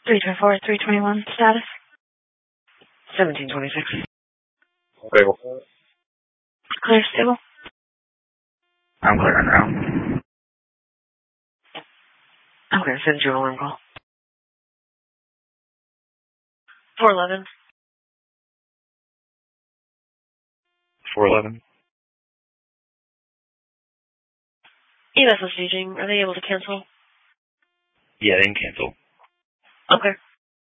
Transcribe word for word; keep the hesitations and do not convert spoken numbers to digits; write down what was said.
three twenty-four, three twenty-one, status? seventeen twenty-six. Stable. Clear, stable? I'm clear on ground. I'm going to send you a alarm call. four eleven. four eleven. E M S is staging. Are they able to cancel? Yeah, they can cancel. Okay.